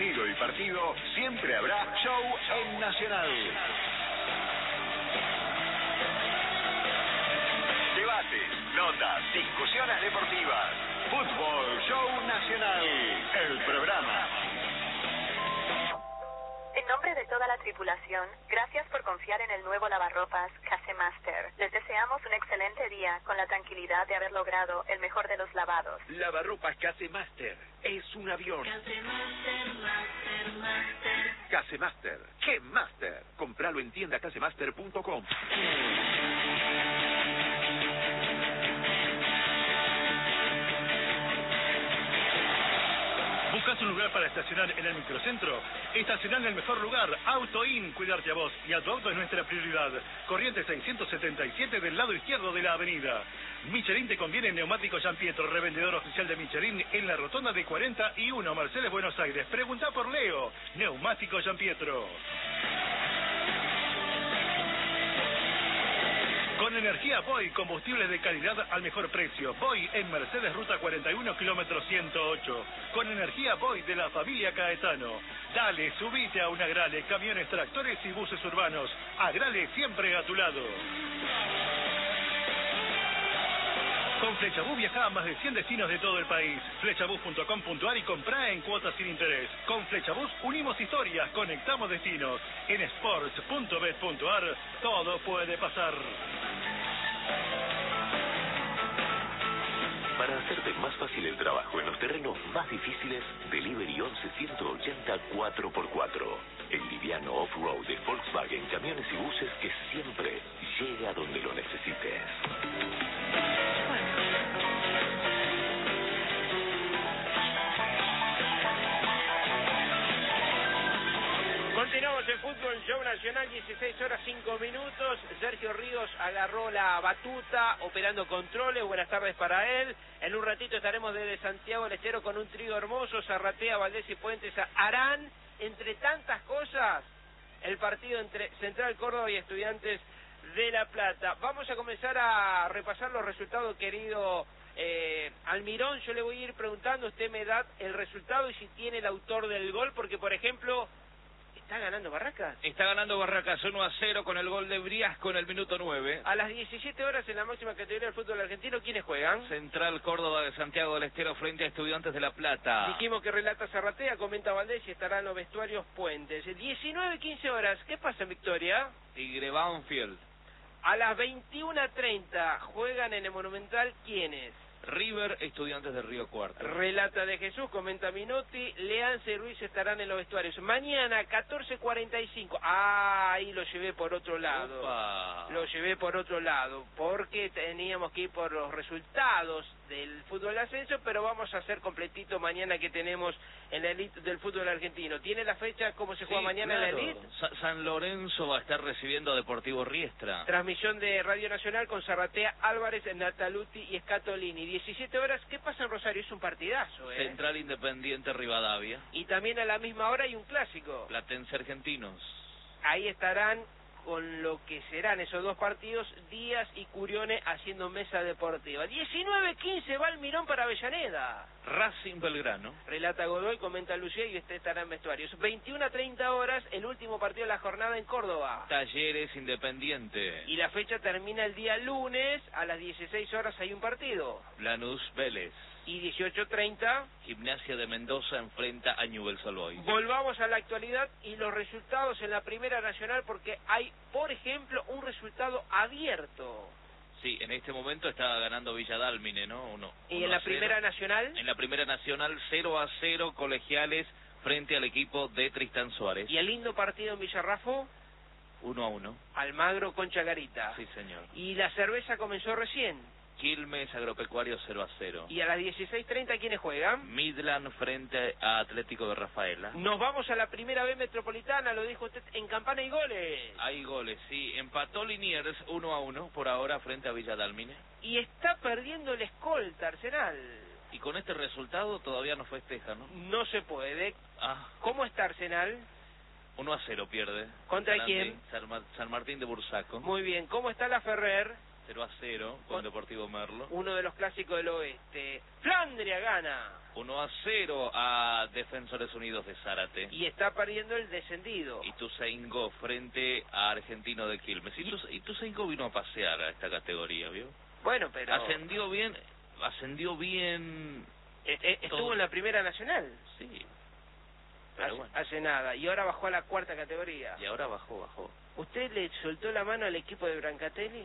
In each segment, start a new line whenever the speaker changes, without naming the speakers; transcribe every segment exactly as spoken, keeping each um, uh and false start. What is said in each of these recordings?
partido y partido, siempre habrá show en Nacional. Debates, notas, discusiones deportivas. Fútbol Show Nacional, el programa.
En nombre de toda la tripulación, gracias por confiar en el nuevo lavarropas Casemaster. Les deseamos un excelente día con la tranquilidad de haber logrado el mejor de los lavados.
Lavarropas Casemaster es un avión.
Casemaster, Master, Master.
Casemaster, ¿qué Master? Compralo en tienda casemaster punto com.
¿Buscas un lugar para estacionar en el microcentro? Estacionar en el mejor lugar, Auto In, cuidarte a vos y a tu auto es nuestra prioridad. Corriente seiscientos setenta y siete del lado izquierdo de la avenida. Michelin te conviene Neumático Giampietro, revendedor oficial de Michelin en la rotonda de cuarenta y uno, Mercedes, Buenos Aires. Pregunta por Leo, Neumático Giampietro. Con energía Boy, combustibles de calidad al mejor precio. Boy en Mercedes, ruta cuarenta y uno, kilómetro ciento ocho. Con energía Boy de la familia Caetano. Dale, subite a un Agrale, camiones, tractores y buses urbanos. Agrale siempre a tu lado. Con Flechabús viaja a más de cien destinos de todo el país. Flechabús punto com punto ar y comprá en cuotas sin interés. Con Flechabús unimos historias, conectamos destinos. En sports punto bet punto ar todo puede pasar.
Para hacerte más fácil el trabajo en los terrenos más difíciles, Delivery once ciento ochenta cuatro por cuatro. El liviano off-road de Volkswagen, camiones y buses que siempre llega donde lo necesites.
Continuamos en Fútbol Show Nacional, dieciséis horas cinco minutos. Sergio Ríos agarró la batuta, operando controles. Buenas tardes para él. En un ratito estaremos desde Santiago del Estero con un trío hermoso. Zarratea, Valdés y Puentes harán, entre tantas cosas, el partido entre Central Córdoba y Estudiantes de La Plata. Vamos a comenzar a repasar los resultados, querido eh, Almirón. Yo le voy a ir preguntando, usted me da el resultado y si tiene el autor del gol, porque por ejemplo, ¿está ganando Barracas?
Está ganando Barracas uno a cero con el gol de Briasco en el minuto nueve.
A las diecisiete horas en la máxima categoría del fútbol argentino, ¿quiénes juegan?
Central Córdoba de Santiago del Estero frente a Estudiantes de La Plata.
Dijimos que relata Zarratea, comenta Valdés y estarán los vestuarios Puentes. diecinueve quince horas, ¿qué pasa en Victoria?
Tigre Banfield.
A las veintiuna treinta juegan en el Monumental, ¿quiénes?
River, Estudiantes de Río Cuarto.
Relata de Jesús, comenta Minotti, Leanza y Ruiz estarán en los vestuarios. Mañana, catorce cuarenta y cinco. Ah, ahí lo llevé por otro lado.
Opa.
Lo llevé por otro lado, porque teníamos que ir por los resultados del fútbol de ascenso, pero vamos a hacer completito mañana que tenemos en la elite del fútbol argentino. ¿Tiene la fecha cómo se juega
Sí,
mañana
claro.
en la elite?
Sa San Lorenzo va a estar recibiendo a Deportivo Riestra.
Transmisión de Radio Nacional con Zarratea, Álvarez, Nataluti y Scatolini. diecisiete horas, ¿qué pasa en Rosario? Es un partidazo, ¿eh?
Central Independiente Rivadavia.
Y también a la misma hora hay un clásico.
Platense Argentinos.
Ahí estarán con lo que serán esos dos partidos, Díaz y Curione haciendo mesa deportiva. diecinueve quince va Almirón para Avellaneda.
Racing Belgrano.
Relata Godoy, comenta Lucía y usted estará en vestuarios. veintiuna treinta horas, el último partido de la jornada en Córdoba.
Talleres Independiente.
Y la fecha termina el día lunes, a las dieciséis horas hay un partido.
Lanús Vélez.
Y dieciocho treinta...
Gimnasia de Mendoza enfrenta a Newell's Old Boys.
Volvamos a la actualidad y los resultados en la Primera Nacional, porque hay, por ejemplo, un resultado abierto.
Sí, en este momento está ganando Villa Dálmine, ¿no? Uno,
¿Y
uno
en la
a cero.
Primera Nacional?
En la Primera Nacional, cero a cero Colegiales frente al equipo de Tristán Suárez.
¿Y el lindo partido en Villarrafo?
uno a uno.
Almagro con Chagarita.
Sí, señor.
¿Y la cerveza comenzó recién?
Quilmes Agropecuario cero a cero.
¿Y a las dieciséis treinta quiénes juegan?
Midland frente a Atlético de Rafaela.
Nos vamos a la Primera B Metropolitana, lo dijo usted, en Campana y goles.
Hay goles, sí. Empató Liniers uno a uno por ahora frente a Villa Dálmine.
Y está perdiendo el escolta, Arsenal.
Y con este resultado todavía no festeja, ¿no?
No se puede.
Ah,
¿Cómo está Arsenal?
uno a cero pierde.
¿Contra
Ganando
quién?
San, Mar San Martín de Bursaco.
Muy bien. ¿Cómo está la Ferrer?
cero a cero con Deportivo Merlo.
Uno de los clásicos del oeste. Flandria gana.
uno a cero a Defensores Unidos de Zárate.
Y está perdiendo el descendido.
Ituzaingó frente a Argentino de Quilmes. Itus, Ituzaingó vino a pasear a esta categoría, ¿vio?
Bueno, pero...
Ascendió bien, ascendió bien...
Eh, eh, estuvo
todo.
en la Primera Nacional.
Sí. Pero
hace,
bueno.
hace nada. Y ahora bajó a la cuarta categoría.
Y ahora bajó, bajó.
¿Usted le soltó la mano al equipo de Brancatelli?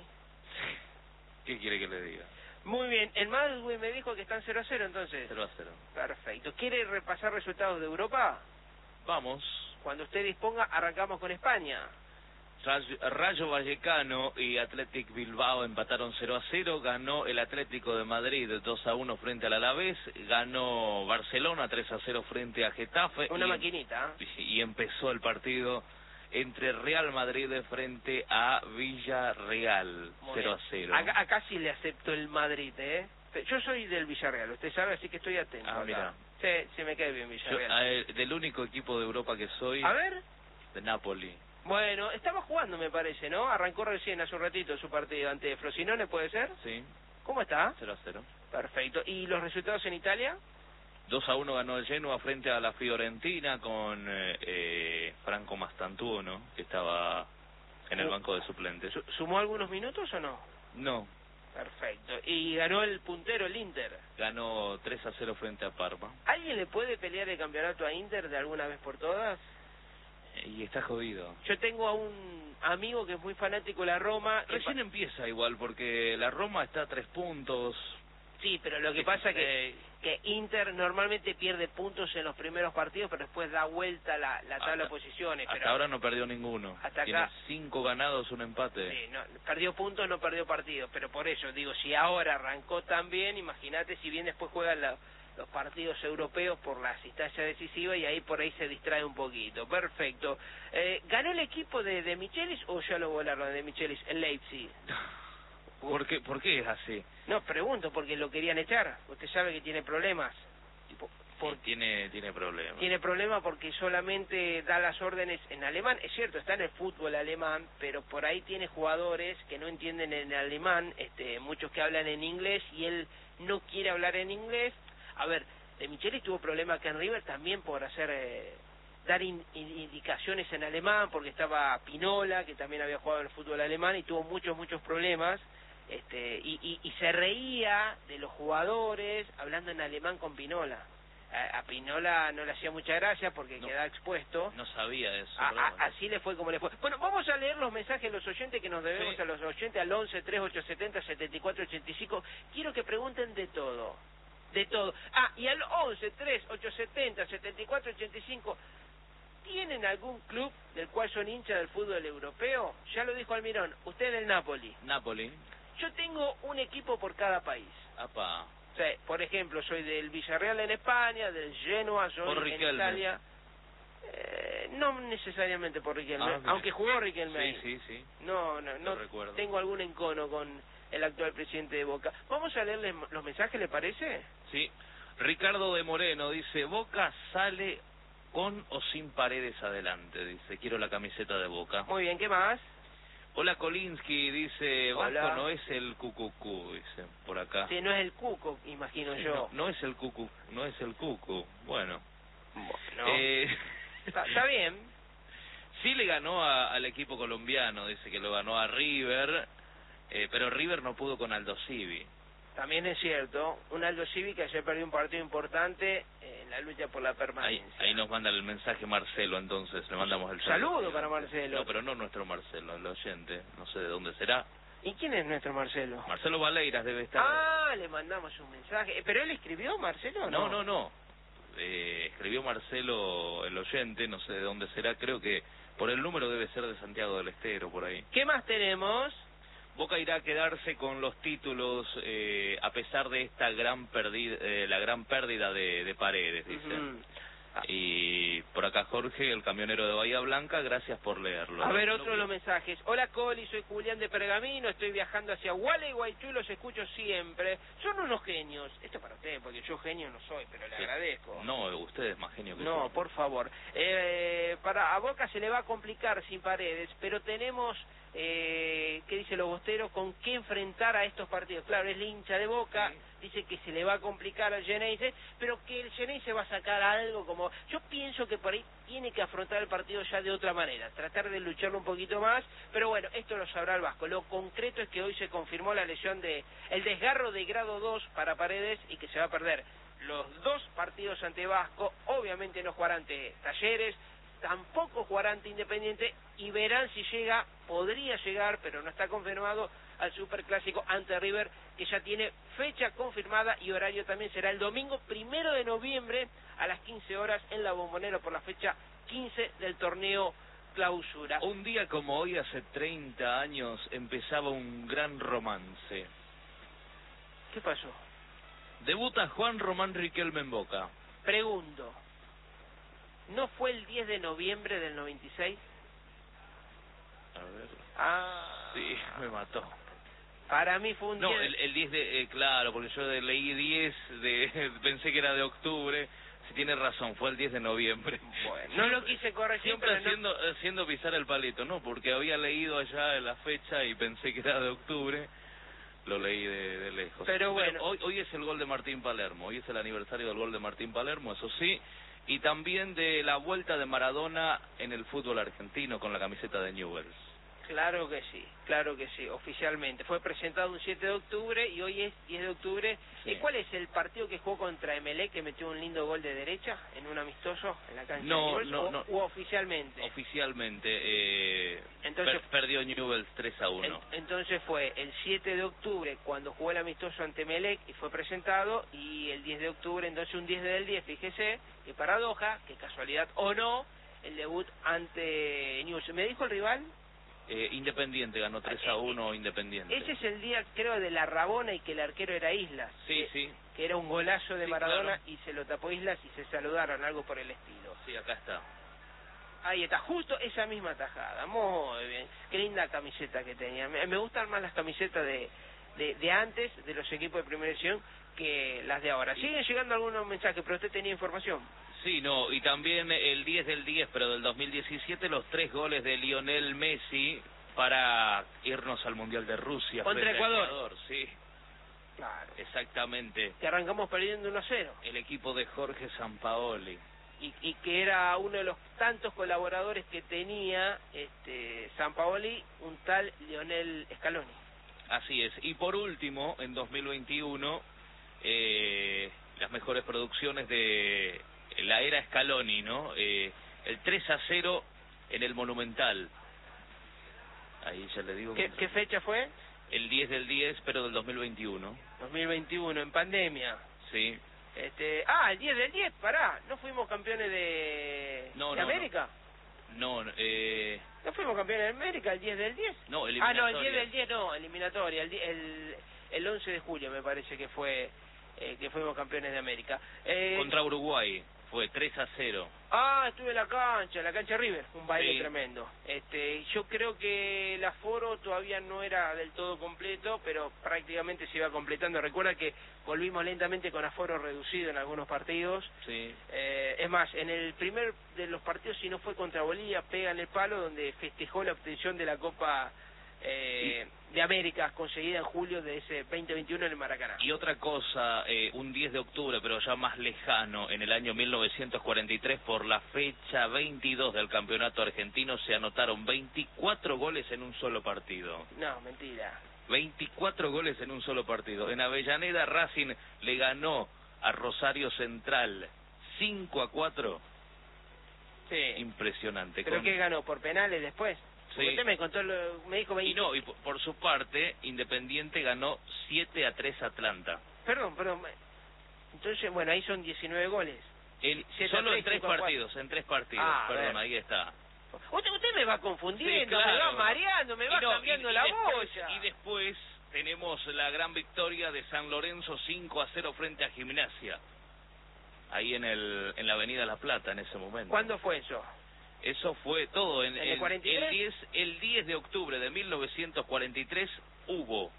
¿Qué quiere que le diga?
Muy bien. El Madrid me dijo que están cero a cero, entonces.
cero a cero.
Perfecto. ¿Quiere repasar resultados de Europa?
Vamos.
Cuando usted disponga, arrancamos con España.
Rayo, Rayo Vallecano y Athletic Bilbao empataron cero a cero, ganó el Atlético de Madrid dos a uno frente al Alavés, ganó Barcelona tres a cero frente a Getafe.
Una
y,
maquinita.
Y, y empezó el partido entre Real Madrid frente a Villarreal, cero a cero.
Acá, acá sí le acepto el Madrid, ¿eh? Yo soy del Villarreal, usted sabe, así que estoy atento.
Ah,
acá.
mira.
Sí, sí me cae bien Villarreal.
Yo, a ver, del único equipo de Europa que soy,
A ver.
de Napoli.
Bueno, estaba jugando, me parece, ¿no? Arrancó recién hace un ratito su partido ante Frosinone, ¿puede ser?
Sí.
¿Cómo está?
cero a cero.
Perfecto. ¿Y los resultados en Italia?
dos a uno ganó el Genoa frente a la Fiorentina con eh, eh, Franco Mastantuono, que estaba en el banco de suplentes.
¿Sumó algunos minutos o no?
No.
Perfecto. ¿Y ganó el puntero, el Inter?
Ganó tres a cero frente a Parma.
¿Alguien le puede pelear el campeonato a Inter de alguna vez por todas?
Y está jodido.
Yo tengo a un amigo que es muy fanático de la Roma.
Recién empieza igual, porque la Roma está a tres puntos.
Sí, pero lo que pasa es que, que Inter normalmente pierde puntos en los primeros partidos, pero después da vuelta la, la tabla
hasta,
de posiciones.
Hasta
pero
ahora no perdió ninguno.
Hasta
Tiene
acá,
cinco ganados, un empate.
Sí, no, perdió puntos, no perdió partidos. Pero por eso, digo, si ahora arrancó tan bien, imagínate si bien después juegan la, los partidos europeos por la asistencia decisiva y ahí por ahí se distrae un poquito. Perfecto. Eh, ¿Ganó el equipo de, de Michelis o ya lo volaron de Michelis, el Leipzig?
¿Por qué, ¿Por qué es así?
No, pregunto, porque lo querían echar. Usted sabe que tiene problemas. Por, por,
sí, tiene, tiene problemas.
Tiene problemas porque solamente da las órdenes en alemán. Es cierto, está en el fútbol alemán, pero por ahí tiene jugadores que no entienden en alemán, este, muchos que hablan en inglés, y él no quiere hablar en inglés. A ver, de Michelis tuvo problemas acá en River también por hacer... Eh, dar in, in, indicaciones en alemán, porque estaba Pinola, que también había jugado en el fútbol alemán, y tuvo muchos, muchos problemas. Este, y, y, y se reía de los jugadores hablando en alemán con Pinola. A, a Pinola no le hacía mucha gracia porque
no,
quedaba expuesto.
No sabía eso.
A, a, así le fue como le fue. Bueno, vamos a leer los mensajes de los oyentes que nos debemos sí. a los oyentes al once, tres, ocho setenta, setenta y cuatro ochenta y cinco. Quiero que pregunten de todo. De todo. Ah, y al once, tres, ocho setenta, setenta y cuatro ochenta y cinco... ¿Tienen algún club del cual son hinchas del fútbol europeo? Ya lo dijo Almirón, usted del Napoli.
Napoli.
Yo tengo un equipo por cada país.
Apa.
O sea, por ejemplo, soy del Villarreal en España, del Genoa, soy
por
en Italia. Eh, no necesariamente por Riquelme, ah, aunque jugó Riquelme.
Sí, sí, sí.
No, no, no.
Recuerdo.
Tengo algún encono con el actual presidente de Boca. Vamos a leerle los mensajes, ¿le parece?
Sí. Ricardo de Moreno dice, Boca sale... con o sin Paredes adelante, dice, quiero la camiseta de Boca.
Muy bien, ¿qué más?
Hola Kolinsky, dice,
Hola.
Vasco no es el cucucú, dice, por acá.
Sí, no es el cuco, imagino
sí,
yo.
No, no es el cucu, no es el cucu, bueno.
Bueno,
eh...
está, está bien.
Sí le ganó a, al equipo colombiano, dice que lo ganó a River, eh, pero River no pudo con Aldo Civi.
También es cierto, un Aldo Civi que ayer perdió un partido importante en la lucha por la permanencia.
Ahí, ahí nos manda el mensaje Marcelo, entonces le mandamos el
saludo.
saludo
para Marcelo.
No, pero no nuestro Marcelo, el oyente, no sé de dónde será.
¿Y quién es nuestro Marcelo?
Marcelo Valeiras debe estar.
Ah, le mandamos un mensaje. ¿Pero él escribió, Marcelo, o
no?
No,
no, no. Eh, escribió Marcelo, el oyente, no sé de dónde será, creo que por el número debe ser de Santiago del Estero, por ahí.
¿Qué más tenemos?
Boca irá a quedarse con los títulos eh, a pesar de esta gran pérdida, eh, la gran pérdida de, de Paredes, dice.
Uh-huh.
Y por acá Jorge, el camionero de Bahía Blanca, gracias por leerlo.
A ver, otro de los mensajes. Hola Coli, soy Julián de Pergamino, estoy viajando hacia Gualeguaychú y los escucho siempre. Son unos genios. Esto para usted, porque yo genio no soy, pero le
Sí.
agradezco.
No, usted es más genio que
No,
yo.
por favor. Eh, para a Boca se le va a complicar sin Paredes, pero tenemos, eh, ¿qué dice los bosteros? Con qué enfrentar a estos partidos. Claro, es la hincha de Boca, sí. Dice que se le va a complicar al Geneise, pero que el Geneise va a sacar algo como... Yo pienso que por ahí tiene que afrontar el partido ya de otra manera, tratar de lucharlo un poquito más, pero bueno, esto lo sabrá el Vasco. Lo concreto es que hoy se confirmó la lesión de... el desgarro de grado dos para Paredes y que se va a perder los dos partidos ante Vasco. Obviamente no jugará ante Talleres, tampoco jugará ante Independiente, y verán si llega, podría llegar, pero no está confirmado, al Superclásico ante River, que ya tiene fecha confirmada y horario también será el domingo primero de noviembre a las quince horas en la Bombonera por la fecha quince del torneo Clausura.
Un día como hoy, hace treinta años, empezaba un gran romance.
¿Qué pasó?
Debuta Juan Román Riquelme en Boca.
Pregunto, ¿no fue el diez de noviembre del noventa y seis?
A ver...
Ah...
Sí, me mató.
Para mí fue un
No,
diez...
el, el diez de... Eh, claro, porque yo de, leí diez, de, pensé que era de octubre. Si tiene razón, fue el diez de noviembre.
Bueno, no lo quise corregir,
Siempre
pero no...
haciendo, haciendo pisar el palito, ¿no? Porque había leído allá la fecha y pensé que era de octubre. Lo leí de, de lejos.
Pero bueno...
hoy, hoy es el gol de Martín Palermo. Hoy es el aniversario del gol de Martín Palermo, eso sí. Y también de la vuelta de Maradona en el fútbol argentino con la camiseta de Newell's.
Claro que sí, claro que sí, oficialmente. Fue presentado un siete de octubre y hoy es diez de octubre.
Sí.
¿Y cuál es el partido que jugó contra Emelec, que metió un lindo gol de derecha en un amistoso en la cancha
No,
de Newell's?
no,
o,
no.
¿O oficialmente?
Oficialmente, eh,
Entonces,
per, perdió Newell's tres a uno.
En, entonces fue el siete de octubre cuando jugó el amistoso ante Emelec y fue presentado, y el diez de octubre, entonces un diez del diez, fíjese, qué paradoja, qué casualidad o no, el debut ante Newell's. ¿Me dijo el rival?
Eh, Independiente, ganó tres a uno Independiente.
Ese es el día, creo, de la Rabona y que el arquero era Islas.
Sí,
que,
sí.
Que era un golazo de
Sí,
Maradona,
claro.
Y se lo tapó Islas y se saludaron, algo por el estilo.
Sí, acá está.
Ahí está, justo esa misma tajada. Muy bien. Qué linda camiseta que tenía. Me, me gustan más las camisetas de, de, de antes, de los equipos de primera división, que las de ahora. Siguen llegando algunos mensajes, pero usted tenía información.
Sí, no, y también el diez del diez, pero del dos mil diecisiete, los tres goles de Lionel Messi para irnos al Mundial de Rusia.
Contra Ecuador.
Ecuador. Sí,
Claro.
exactamente.
Que arrancamos perdiendo uno a cero.
El equipo de Jorge Sampaoli.
Y, y que era uno de los tantos colaboradores que tenía este Sampaoli, un tal Lionel Scaloni.
Así es. Y por último, en dos mil veintiuno, eh, las mejores producciones de la era Scaloni, ¿no? Eh, el tres a cero en el Monumental. Ahí ya le digo...
¿Qué, ¿Qué fecha fue?
El diez del diez, pero del dos mil veintiuno.
dos mil veintiuno, en pandemia.
Sí.
Este, ah, el diez del diez, pará, ¿no fuimos campeones de,
No,
de
no,
América?
No, eh...
¿No fuimos campeones de América el diez del diez?
No,
Ah,
eliminatoria.
no, el diez del diez no, eliminatoria, el, die- el, el once de julio me parece que fue eh, que fuimos campeones de América. Eh,
Contra Uruguay, fue tres a cero.
Ah, estuve en la cancha, en la cancha River, un baile
Sí.
tremendo. Este, yo creo que el aforo todavía no era del todo completo, pero prácticamente se iba completando. Recuerda que volvimos lentamente con aforo reducido en algunos partidos.
Sí.
Eh, es más, en el primer de los partidos, si no fue contra Bolivia, pega en el palo, donde festejó la obtención de la Copa eh, de América, conseguida en julio de ese veinte veintiuno en el Maracaná.
Y otra cosa, eh, un diez de octubre, pero ya más lejano, en el año mil novecientos cuarenta y tres, por la fecha veintidós del campeonato argentino, se anotaron veinticuatro goles en un solo partido.
No, mentira.
veinticuatro goles en un solo partido. En Avellaneda, Racing le ganó a Rosario Central cinco a cuatro.
Sí.
Impresionante.
¿Pero
Con...
qué ganó? ¿Por penales después? Porque
Sí.
usted me contó, lo, me dijo
Y
veinte...
no, y por, por su parte, Independiente ganó siete a tres a Atlanta.
Perdón, perdón. Entonces, bueno, ahí son diecinueve goles.
En,
siete a
solo
tres,
en tres
cinco a cuatro.
partidos, en tres partidos,
Ah, a
perdón,
ver.
ahí está.
Usted, usted me va confundiendo,
Sí, claro.
me va mareando, me va
Y no,
cambiando
y- y
la
después-
boya.
Y después tenemos la gran victoria de San Lorenzo cinco a cero frente a Gimnasia. ahí en el en la Avenida La Plata en ese momento.
¿Cuándo fue eso?
Eso fue todo. En,
¿En el cuarenta y tres?
El diez, el diez de octubre de mil novecientos cuarenta y tres hubo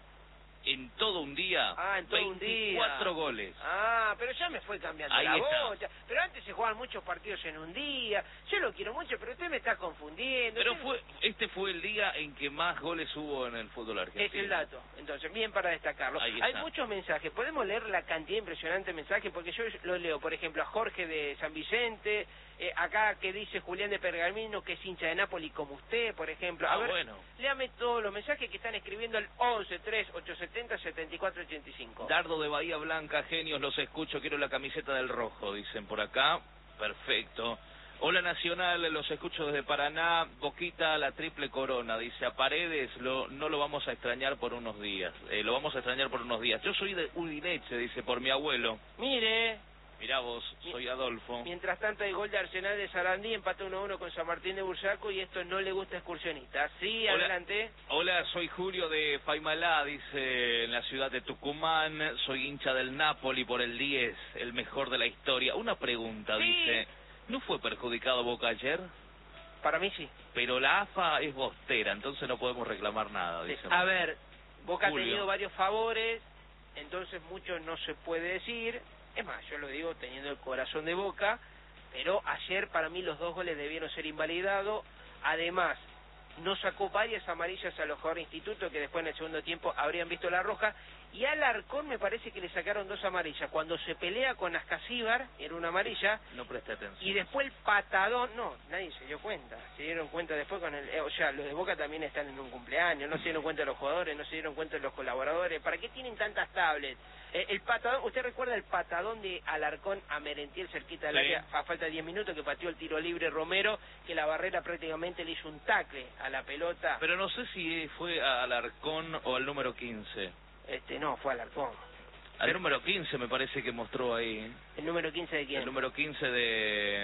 en todo un día
ah, en todo
veinticuatro
un día.
goles.
Ah, pero ya me fue cambiando
Ahí
la
está.
bocha. Pero antes se jugaban muchos partidos en un día. Yo lo quiero mucho, pero usted me está confundiendo.
Pero
Usted-
fue este fue el día en que más goles hubo en el fútbol argentino.
Es el dato. Entonces, bien para destacarlo.
Ahí
Hay
está.
muchos mensajes. Podemos leer la cantidad impresionante de mensajes, porque yo lo leo, por ejemplo, a Jorge de San Vicente, eh, acá que dice Julián de Pergamino, que es hincha de Nápoli como usted, por ejemplo. A
Ah,
ver,
bueno.
léame todos los mensajes que están escribiendo al once tres ocho siete cero setenta y cuatro ochenta y cinco.
Dardo de Bahía Blanca, genios, los escucho, quiero la camiseta del rojo, dicen por acá. Perfecto. Hola Nacional, los escucho desde Paraná, Boquita, la triple corona, dice a Paredes, lo, no lo vamos a extrañar por unos días, eh, lo vamos a extrañar por unos días. Yo soy de Udineche, dice, por mi abuelo.
Mire,
Mirá vos, soy Adolfo.
mientras tanto hay gol de Arsenal de Sarandí, empate uno a uno con San Martín de Bursaco, y esto no le gusta a excursionistas. Sí,
Hola.
adelante.
Hola, soy Julio de Faimalá, dice, en la ciudad de Tucumán, soy hincha del Napoli por el diez, el mejor de la historia. Una pregunta,
Sí.
dice, ¿no fue perjudicado Boca ayer?
Para mí sí.
Pero la A F A es bostera, entonces no podemos reclamar nada,
Sí.
dice.
A ver, Boca
Julio.
ha tenido varios favores, entonces mucho no se puede decir. Es más, yo lo digo teniendo el corazón de Boca, pero ayer para mí los dos goles debieron ser invalidados. Además, no sacó varias amarillas a los jugadores de Instituto, que después en el segundo tiempo habrían visto la roja. Y al Alarcón me parece que le sacaron dos amarillas. Cuando se pelea con Ascasíbar, era una amarilla.
No presté atención.
Y después el patadón, no, nadie se dio cuenta, se dieron cuenta después con el, eh, o sea, los de Boca también están en un cumpleaños, no se dieron cuenta los jugadores, no se dieron cuenta los colaboradores, ¿para qué tienen tantas tablets? Eh, el patadón, ¿usted recuerda el patadón de Alarcón a Merentiel cerquita del
Sí.
área a falta de diez minutos que pateó el tiro libre Romero, que la barrera prácticamente le hizo un tacle a la pelota?
Pero no sé si fue a Alarcón o al número quince.
Este, no, fue Alarcón.
Al número quince me parece que mostró ahí.
¿El número quince de quién?
El número quince de...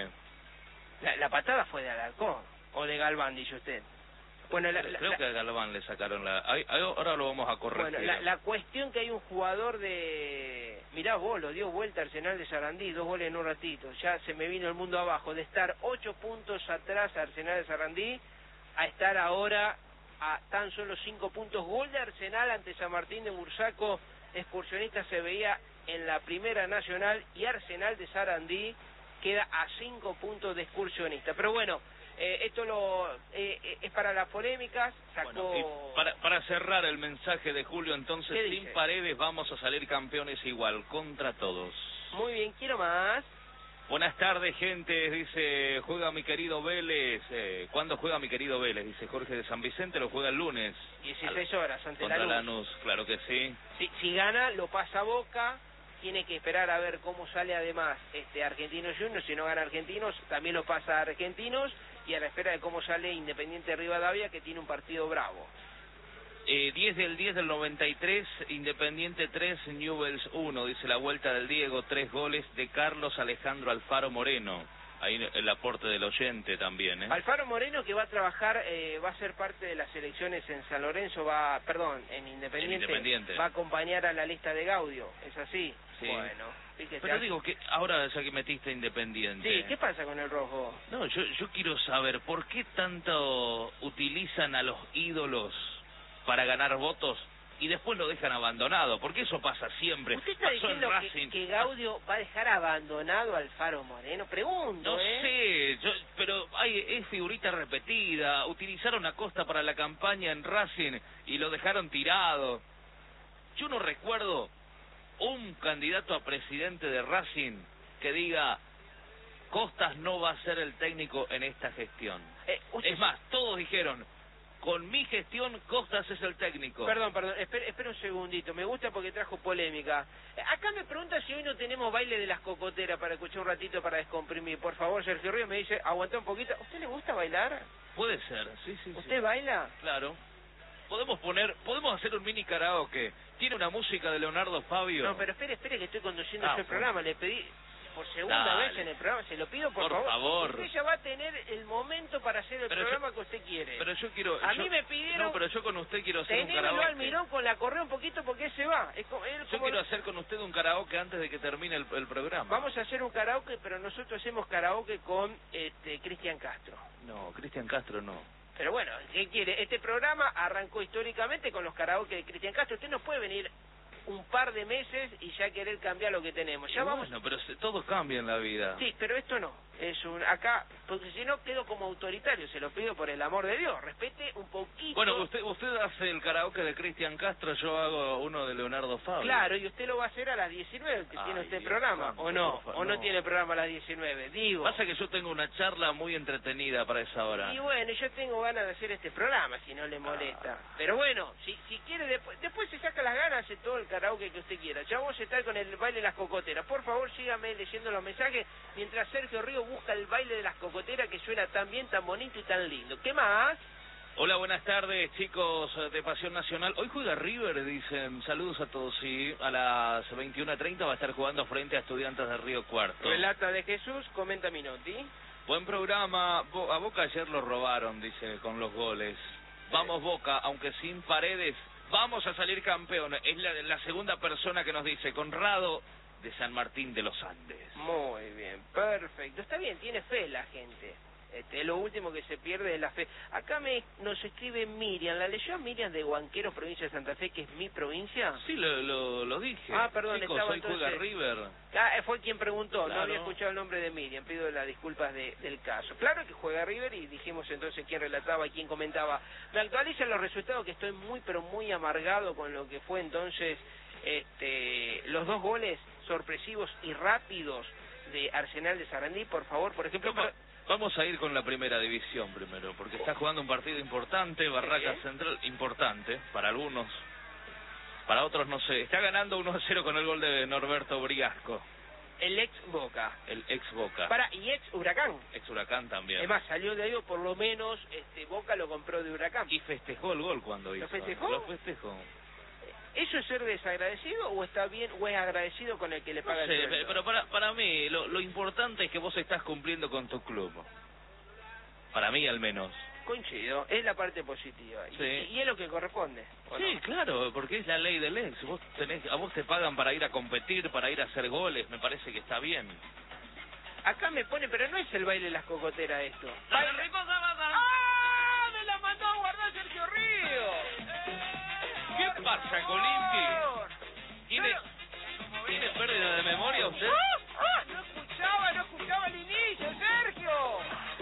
La, la patada fue de Alarcón, o de Galván, dice usted. Bueno, la, la,
Creo
la-
que a Galván le sacaron la... Ay, ay, ahora lo vamos a corregir.
Bueno, la, la cuestión que hay un jugador de... Mirá vos, lo dio vuelta Arsenal de Sarandí, dos goles en un ratito. Ya se me vino el mundo abajo. De estar ocho puntos atrás Arsenal de Sarandí, a estar ahora a tan solo cinco puntos. Gol de Arsenal ante San Martín de Bursaco. Excursionista se veía en la Primera Nacional, y Arsenal de Sarandí queda a cinco puntos de Excursionista. Pero bueno, eh, esto lo eh, eh, es para las polémicas. Sacó...
Bueno, y para, para cerrar el mensaje de Julio, entonces,
¿Qué
sin
dice?
Paredes vamos a salir campeones igual, contra todos.
Muy bien, quiero más.
Buenas tardes, gente, dice, juega mi querido Vélez. Eh, ¿Cuándo juega mi querido Vélez? Dice Jorge de San Vicente, lo juega el lunes.
dieciséis horas ante
Contra
Lanús.
Lanús, claro que sí.
Si, si gana, lo pasa a Boca. Tiene que esperar a ver cómo sale además este Argentinos Juniors. Si no gana Argentinos, también lo pasa a Argentinos. Y a la espera de cómo sale Independiente Rivadavia, que tiene un partido bravo.
Eh, diez del diez del noventa y tres, Independiente tres, Newell's uno, dice la vuelta del Diego, tres goles de Carlos Alejandro Alfaro Moreno. Ahí el aporte del oyente también, ¿eh?
Alfaro Moreno, que va a trabajar, eh, va a ser parte de las elecciones en San Lorenzo, va, perdón, en Independiente,
En Independiente.
va a acompañar a la lista de Gaudio, ¿es así?
Sí.
Bueno, fíjese.
Pero digo que ahora ya que metiste Independiente...
Sí, ¿qué pasa con el rojo?
No, yo, yo quiero saber, ¿por qué tanto utilizan a los ídolos para ganar votos y después lo dejan abandonado? Porque eso pasa siempre.
¿Usted está
Pasó en
diciendo que,
Racing.
que Gaudio va a dejar abandonado a Alfaro Moreno? Pregunto,
No
¿eh?
sé, yo, pero hay, es figurita repetida. Utilizaron a Costa para la campaña en Racing y lo dejaron tirado. Yo no recuerdo un candidato a presidente de Racing que diga Costas no va a ser el técnico en esta gestión.
Eh, usted-
Es más, todos dijeron, con mi gestión Costas es el técnico.
Perdón, perdón, espera, espera un segundito, me gusta porque trajo polémica. Eh, Acá me pregunta si hoy no tenemos baile de las cocoteras para escuchar un ratito para descomprimir. Por favor, Sergio Ríos me dice, aguantá un poquito. ¿A usted le gusta bailar?
Puede ser, sí, sí, sí.
¿Usted baila?
Claro. Podemos poner, podemos hacer un mini karaoke. Tiene una música de Leonardo Fabio.
No, pero espere, espere que estoy conduciendo
Ah,
yo el
bueno.
programa, le pedí... por segunda
Dale.
vez en el programa, se lo pido por,
Por
favor.
favor.
Usted ya va a tener el momento para hacer el
Pero
programa
yo-
que usted quiere.
Pero yo quiero...
A
yo-
mí me pidieron...
No, pero yo con usted quiero hacer un
Tenémelo
karaoke.
al mirón con la correa un poquito porque él se va. Es como, él
Yo
como-
quiero hacer con usted un karaoke antes de que termine el, el programa.
Vamos a hacer un karaoke, pero nosotros hacemos karaoke con este Cristian Castro.
No, Cristian Castro no.
Pero bueno, ¿qué quiere? Este programa arrancó históricamente con los karaoke de Cristian Castro. Usted no puede venir un par de meses y ya querer cambiar lo que tenemos. Ya
Y
vamos...
Bueno, pero se- todo cambia en la vida.
Sí, pero esto no. Es un... Acá, porque si no quedo como autoritario, se lo pido por el amor de Dios. Respete un poquito...
Bueno, usted usted hace el karaoke de Cristian Castro, yo hago uno de Leonardo Fabio.
Claro, y usted lo va a hacer a las diecinueve, que
Ay,
tiene usted
Dios
programa,
santo,
¿o no?
por favor,
¿O no,
no.
tiene programa a las diecinueve? Digo.
Pasa que yo tengo una charla muy entretenida para esa hora.
Y bueno, yo tengo ganas de hacer este programa, si no le molesta. Pero bueno, si si quiere, después, después se saca las ganas, hace todo el karaoke que usted quiera. Ya vamos a estar con el baile de las cocoteras. Por favor, sígame leyendo los mensajes mientras Sergio Río busca el baile de las cocoteras que suena tan bien, tan bonito y tan lindo. ¿Qué más?
Hola, buenas tardes, chicos de Pasión Nacional. Hoy juega River, dicen. Saludos a todos. Sí, a las veintiuna treinta va a estar jugando frente a Estudiantes de Río Cuarto.
Relata de Jesús, comenta Minotti.
Buen programa. Bo- a Boca ayer lo robaron, dice, con los goles. Vamos Boca, aunque sin Paredes, vamos a salir campeón. Es la, la segunda persona que nos dice, Conrado de San Martín de los Andes.
Muy bien, perfecto. Está bien, tiene fe la gente. Este, lo último que se pierde es la fe. Acá me nos escribe Miriam. ¿La leyó a Miriam de Huanqueros, provincia de Santa Fe, que es mi provincia?
Sí, lo, lo, lo dije.
Ah, perdón,
Chicos,
estaba
hoy juega
entonces-
River.
Ah, fue quien preguntó,
Claro.
no había escuchado el nombre de Miriam, pido las disculpas de, del caso. Claro que juega River y dijimos entonces quién relataba y quién comentaba. Me actualizan los resultados, que estoy muy pero muy amargado con lo que fue entonces este los dos goles sorpresivos y rápidos de Arsenal de Sarandí, por favor, por ejemplo...
Vamos, vamos a ir con la primera división primero, porque está jugando un partido importante, Barraca
Sí.
Central, importante, para algunos, para otros no sé. Está ganando uno a cero con el gol de Norberto Briasco,
El ex Boca.
el ex Boca,
Para, y ex Huracán.
ex Huracán también.
Es más, salió de ahí, o por lo menos este Boca lo compró de Huracán.
Y festejó el gol cuando hizo.
festejó?
Lo festejó.
¿Eso es ser desagradecido o está bien o es agradecido con el que le
No
paga
sé,
el sueldo?
pero para, para mí lo, lo importante es que vos estás cumpliendo con tu club. Para mí al menos.
Coincido, es la parte positiva. Y,
Sí.
y es lo que corresponde. ¿o
Sí,
no?
claro, porque es la ley del ex. Vos tenés, a vos te pagan para ir a competir, para ir a hacer goles, me parece que está bien.
Acá me pone, pero no es el baile de las cocoteras esto. Baile- ¡Ah! ¡Me la mandó a guardar Sergio Río!
¿Qué pasa,
Por
Colimpi?
favor.
¿Tiene,
Pero-
¿Tiene pérdida de memoria usted?
¡Ah! ¡Ah! No escuchaba, no escuchaba el inicio, Sergio.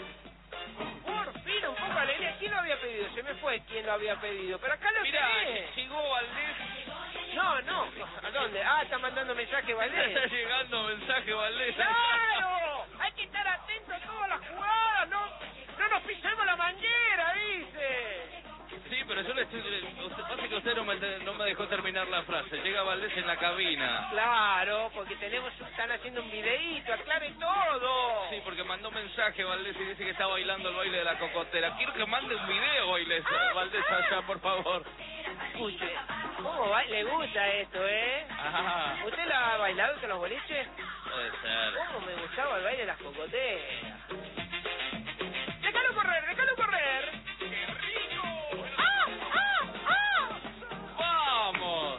Por fin, un poco de alegría. ¿Quién lo había pedido? Se me fue quién lo había pedido. Pero acá lo
Mirá,
tenés.
llegó Valdés.
No, no. ¿A dónde? Ah, está mandando mensaje
Está
Valdés.
llegando mensaje, Valdés.
¡Claro! Hay que estar atento a todas las jugadas. No, no nos pisemos la manguera, dice.
Sí, pero yo le estoy... Usted, pasa que usted no me, no me dejó terminar la frase. Llega Valdés en la cabina.
Claro, porque tenemos, están haciendo un videíto, aclare todo.
Sí, porque mandó mensaje Valdés y dice que está bailando el baile de la cocotera. Quiero que mande un video, Valdés, Valdés allá, por favor.
Escuche, ¿cómo va? Le gusta esto, eh?
Ajá.
¿Usted la ha bailado con los boliches?
Puede ser.
¿Cómo me gustaba el baile de las cocoteras? ¡Déjalo correr, déjalo correr! ¡Qué rico! ¡Ah, ah, ah!
¡Vamos!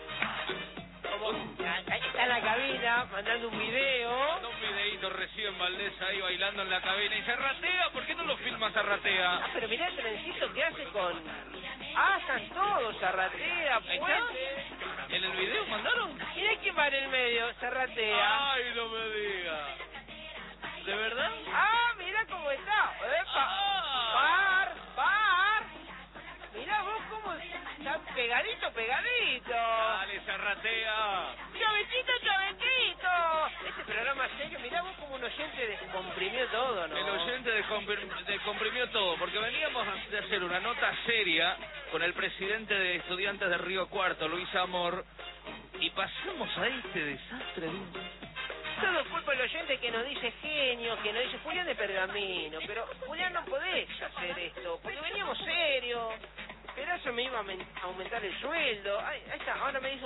Como, ahí está en la cabina, mandando un video.
Mandó un videíto recién Valdés ahí bailando en la cabina. Y Zarratea, ¿por qué no lo filma
Ah,
Zarratea?
pero mirá el trencito que hace con... Ah, están todos, Zarratea,
Ahí está.
Puente.
¿En el video mandaron?
Mirá quién va en el medio, Zarratea.
¡Ay, no me diga! ¿De verdad?
Ah, mirá cómo está. ¡Epa!
Ah.
¡Par! ¡Par! Mirá vos cómo está pegadito, pegadito.
¡Dale, Zarratea!
¡Chavetito, chavetito! Este programa serio, mirá vos como un oyente descomprimió todo, ¿no?
El oyente descomprim- descomprimió todo, porque veníamos de hacer una nota seria con el presidente de Estudiantes de Río Cuarto, Luis Amor, y pasamos a este desastre.
Todo es culpa del oyente que nos dice genio, que nos dice Julián de Pergamino, pero Julián no podés hacer esto, porque veníamos serios, pero eso me iba a aumen- aumentar el sueldo. Ay, ahí está, ahora me dice